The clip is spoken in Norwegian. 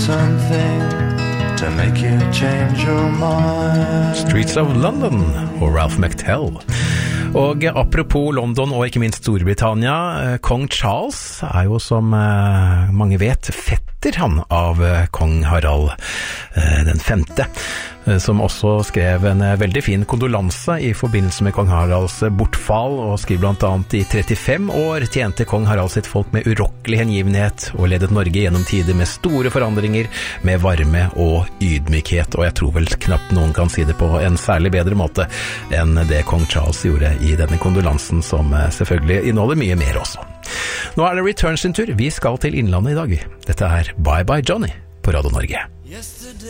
Something to make you change your mind. Streets of London og Ralph McTell. Og apropos London og ikke minst Storbritannia, kong Charles jo som mange vet fetter han av kong Harald den 5., som også skrev en veldig fin kondolanse i forbindelse med kong Haralds bortfall, og skriver blant annet i 35 år tjente kong Harald sitt folk med urokkelig hengivenhet og ledet Norge gjennom tider med store forandringer, med varme og ydmykhet, og jeg tror vel knapt noen kan si det på en særlig bedre måte enn det kong Charles gjorde i denne kondolansen, som selvfølgelig inneholder mye mer også. Nå det Return sin tur. Vi skal til Innlandet i dag. Dette Bye Bye Johnny på Radio Norge.